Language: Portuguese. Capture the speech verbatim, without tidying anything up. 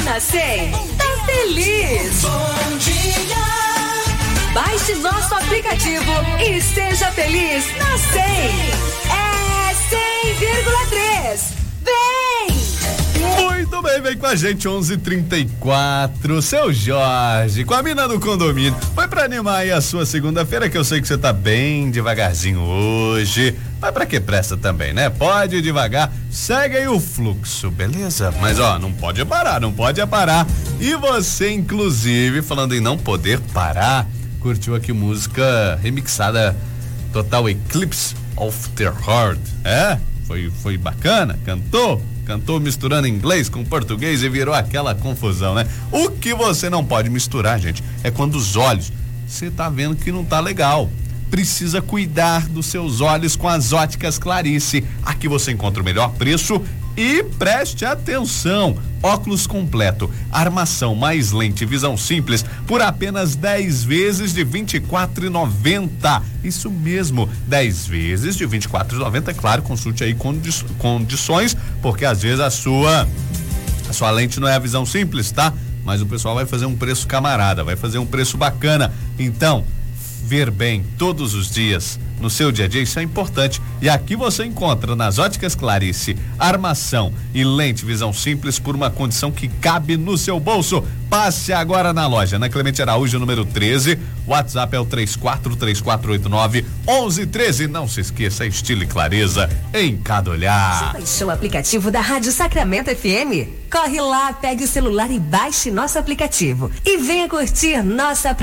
Na cem, tá feliz. Bom dia. Baixe nosso aplicativo e seja feliz na cem. É cem vírgula três. Vem! Muito bem, vem com a gente, onze e trinta e quatro, seu Jorge, com a mina do condomínio. Foi pra animar aí a sua segunda-feira, que eu sei que você tá bem devagarzinho hoje, mas pra que pressa também, né? Pode ir devagar, segue aí o fluxo, beleza? Mas ó, não pode parar, não pode parar. E você, inclusive, falando em não poder parar, curtiu aqui música remixada Total Eclipse of the Heart, é? Foi, foi bacana, cantou? Cantou misturando inglês com português e virou aquela confusão, né? O que você não pode misturar, gente, é quando os olhos, você tá vendo que não tá legal. Precisa cuidar dos seus olhos com as óticas Clarice. Aqui você encontra o melhor preço e preste atenção. Óculos completo, armação mais lente, visão simples por apenas dez vezes de vinte e quatro reais e noventa centavos. Isso mesmo, dez vezes de vinte e quatro reais e noventa centavos. Claro, consulte aí condi condições, porque às vezes a sua a sua lente não é a visão simples, tá? Mas o pessoal vai fazer um preço camarada, vai fazer um preço bacana. Então, ver bem todos os dias no seu dia a dia, isso é importante. E aqui você encontra nas óticas Clarice armação e lente visão simples por uma condição que cabe no seu bolso. Passe agora na loja, na Clemente Araújo, número treze. O WhatsApp é o três quatro três quatro oito nove um um um três. Não se esqueça, estilo e clareza em cada olhar. Já baixou o aplicativo da Rádio Sacramento F M? Corre lá, pegue o celular e baixe nosso aplicativo. E venha curtir nossa